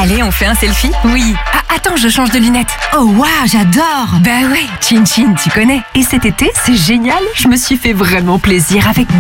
Allez, on fait un selfie? Oui. Ah, attends, je change de lunettes. Oh waouh, j'adore! Bah ouais, Chin Chin, tu connais. Et cet été, c'est génial, je me suis fait vraiment plaisir avec